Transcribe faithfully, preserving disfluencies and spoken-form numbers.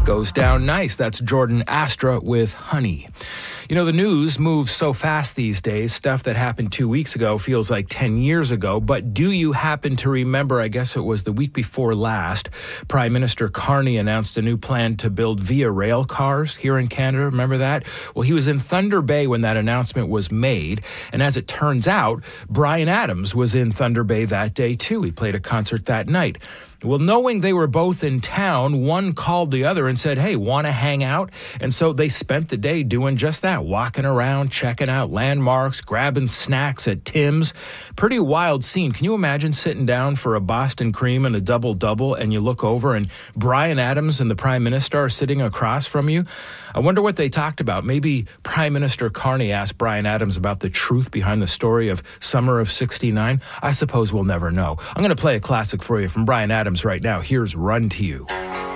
Goes down nice. That's Jordan Astra with Honey. You know, the news moves so fast these days. Stuff that happened two weeks ago feels like ten years ago. But do you happen to remember, I guess it was the week before last, Prime Minister Carney announced a new plan to build Via Rail cars here in Canada. Remember that? Well, he was in Thunder Bay when that announcement was made. And as it turns out, Bryan Adams was in Thunder Bay that day, too. He played a concert that night. Well, knowing they were both in town, one called the other and said, hey, want to hang out? And so they spent the day doing just that, walking around, checking out landmarks, grabbing snacks at Tim's. Pretty wild scene. Can you imagine sitting down for a Boston cream and a double-double and you look over and Bryan Adams and the Prime Minister are sitting across from you? I wonder what they talked about. Maybe Prime Minister Carney asked Bryan Adams about the truth behind the story of Summer of sixty-nine. I suppose we'll never know. I'm going to play a classic for you from Bryan Adams right now. Here's Run to You.